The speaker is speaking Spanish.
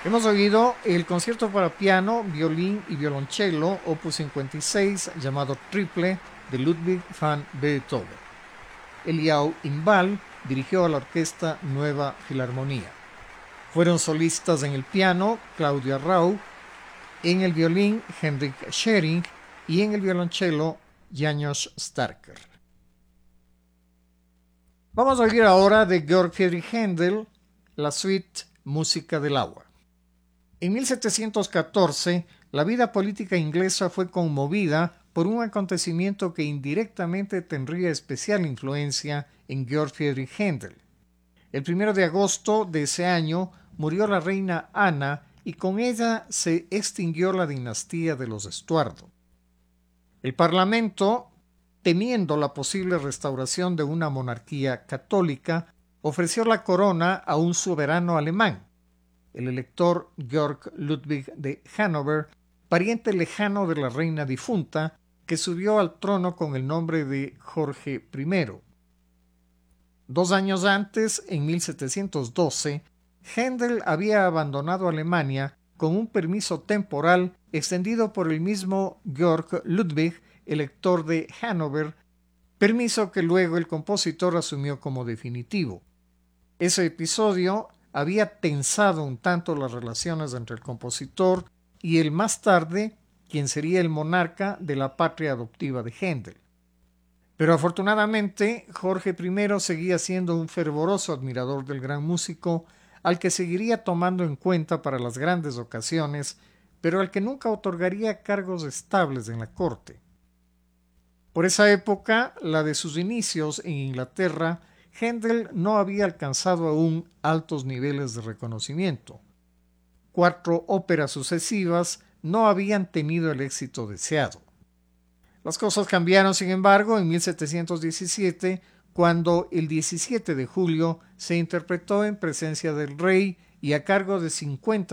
Hemos oído el concierto para piano, violín y violonchelo, opus 56, llamado Triple, de Ludwig van Beethoven. Eliao Inbal dirigió a la orquesta Nueva Filarmonía. Fueron solistas en el piano Claudia Rau, en el violín Henrik Schering y en el violonchelo János Starker. Vamos a oír ahora de Georg Friedrich Händel la suite Música del agua. En 1714, la vida política inglesa fue conmovida por un acontecimiento que indirectamente tendría especial influencia en Georg Friedrich Händel. El 1 de agosto de ese año murió la reina Ana y con ella se extinguió la dinastía de los Estuardo. El Parlamento, temiendo la posible restauración de una monarquía católica, ofreció la corona a un soberano alemán, el elector Georg Ludwig de Hannover, pariente lejano de la reina difunta, que subió al trono con el nombre de Jorge I. 2 años antes, en 1712, Händel había abandonado Alemania con un permiso temporal extendido por el mismo Georg Ludwig, elector de Hannover, permiso que luego el compositor asumió como definitivo. Ese episodio había tensado un tanto las relaciones entre el compositor y el más tarde, quien sería el monarca de la patria adoptiva de Händel. Pero afortunadamente, Jorge I seguía siendo un fervoroso admirador del gran músico, al que seguiría tomando en cuenta para las grandes ocasiones, pero al que nunca otorgaría cargos estables en la corte. Por esa época, la de sus inicios en Inglaterra, Händel no había alcanzado aún altos niveles de reconocimiento. 4 óperas sucesivas no habían tenido el éxito deseado. Las cosas cambiaron, sin embargo, en 1717, cuando el 17 de julio se interpretó en presencia del rey y a cargo de 50